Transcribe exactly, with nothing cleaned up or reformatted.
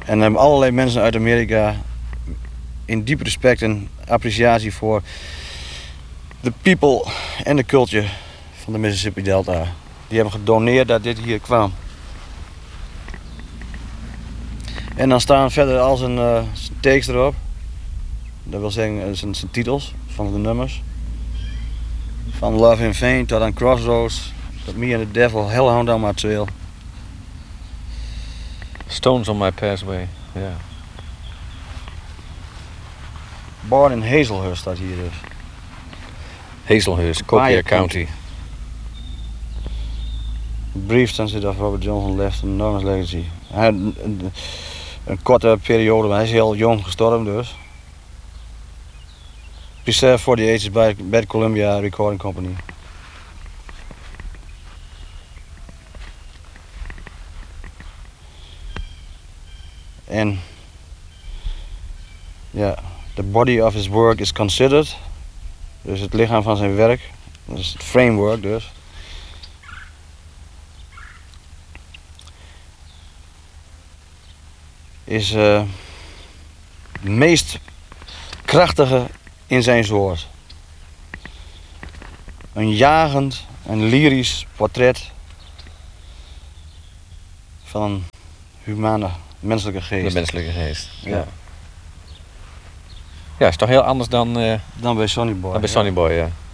En hebben allerlei mensen uit Amerika in diep respect en appreciatie voor de people en de culture van de Mississippi Delta. Die hebben gedoneerd dat dit hier kwam. En dan staan verder al zijn, uh, zijn takes erop. Dat wil zeggen zijn, zijn titels van de nummers. Van Love in Vain tot aan Crossroads. Tot Me and the Devil, Hellhound on My Trail. Stones on My Pathway, ja. Yeah. Born in Hazelhurst staat hier dus. Hazelhurst, Copiah County. Brief transit of Robert Johnson left an enormous legacy. Hij had een, een, een korte periode, maar hij is heel jong gestorven dus. Preserved for the ages by, by the Columbia Recording Company. En ja, the body of his work is considered. Dus het lichaam van zijn werk. Dat is het framework dus. Is uh, het meest krachtige in zijn soort. Een jagend en lyrisch portret van een humane, menselijke geest. De menselijke geest, ja. Ja, ja, is toch heel anders dan, uh, dan bij Sonny Boy. dan bij ja. Sonny Boy, ja.